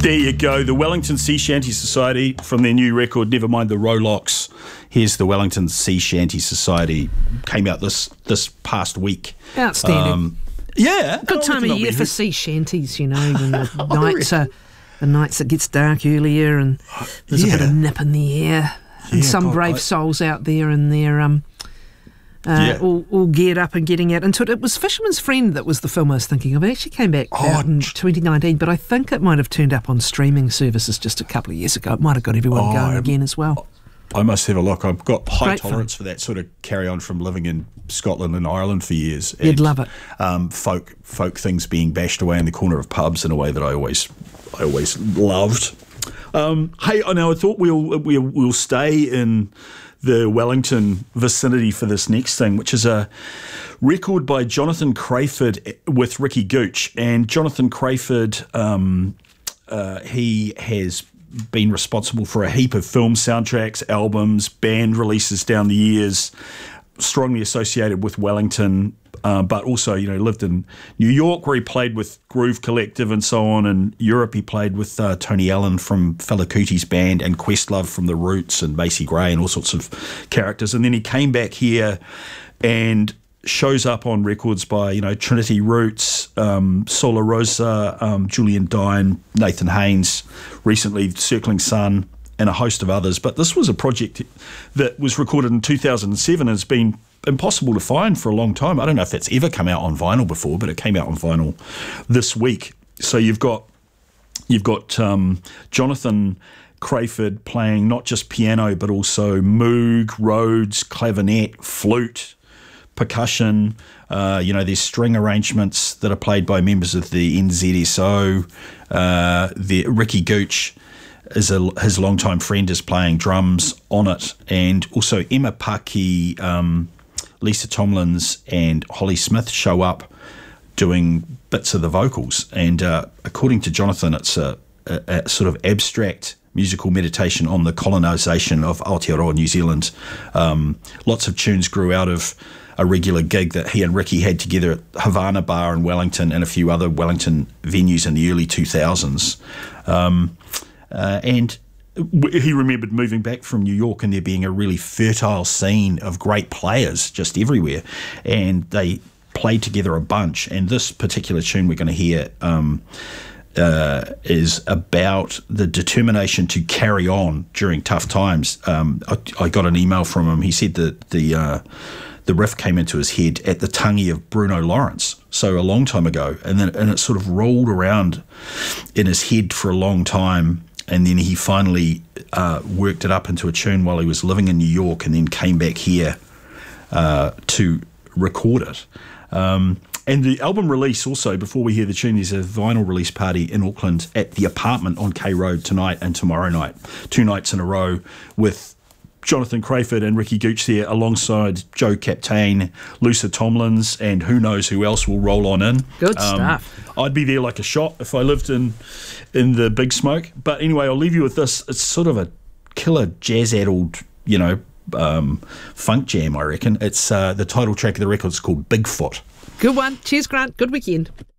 There you go. The Wellington Sea Shanty Society from their new record, Never Mind the Rolocks. Here's the Wellington Sea Shanty Society. Came out this past week. Outstanding. Yeah. Good time of year for sea shanties, you know, when the nights it gets dark earlier and there's a bit of nip in the air. And some brave souls out there and they're all geared up and getting out into it. It was Fisherman's Friend that was the film I was thinking of. It actually came back out in 2019, but I think it might have turned up on streaming services just a couple of years ago. It might have got everyone going again as well. I must have a look. I've got high tolerance for that sort of carry on from living in Scotland and Ireland for years. You'd love it. Folk things being bashed away in the corner of pubs in a way that I always loved. Hey, I know. I thought we'll stay in the Wellington vicinity for this next thing, which is a record by Jonathan Crayford with Ricky Gooch. And Jonathan Crayford, he has been responsible for a heap of film soundtracks, albums, band releases down the years, strongly associated with Wellington, but also, you know, lived in New York where he played with Groove Collective and so on. In Europe, he played with Tony Allen from Fela Kuti's band and Questlove from The Roots and Macy Gray and all sorts of characters. And then he came back here and shows up on records by, you know, Trinity Roots, Solar Rosa, Julian Dine, Nathan Haynes, recently Circling Sun, and a host of others. But this was a project that was recorded in 2007 and has been impossible to find for a long time. I don't know if that's ever come out on vinyl before, but it came out on vinyl this week. So you've got Jonathan Crayford playing not just piano but also moog, Rhodes, clavinet, flute, percussion. There's string arrangements that are played by members of the NZSO. Ricky Gooch is his longtime friend is playing drums on it, and also Emma Paki, Lisa Tomlins and Holly Smith show up doing bits of the vocals. And according to Jonathan, it's a sort of abstract musical meditation on the colonisation of Aotearoa New Zealand. Lots of tunes grew out of a regular gig that he and Ricky had together at Havana Bar in Wellington and a few other Wellington venues in the early 2000s. And he remembered moving back from New York and there being a really fertile scene of great players just everywhere. And they played together a bunch. And this particular tune we're going to hear is about the determination to carry on during tough times. I got an email from him. He said that the riff came into his head at the tangi of Bruno Lawrence, so a long time ago, and it sort of rolled around in his head for a long time, and then he finally worked it up into a tune while he was living in New York, and then came back here to record it. And the album release also, before we hear the tune, there's a vinyl release party in Auckland at the Apartment on K Road tonight and tomorrow night, 2 nights in a row, with Jonathan Crayford and Ricky Gooch there alongside Joe Captain, Lisa Tomlins, and who knows who else will roll on in. Good stuff. I'd be there like a shot if I lived in the Big Smoke. But anyway, I'll leave you with this. It's sort of a killer jazz-addled, funk jam, I reckon. It's the title track of the record is called Bigfoot. Good one. Cheers, Grant. Good weekend.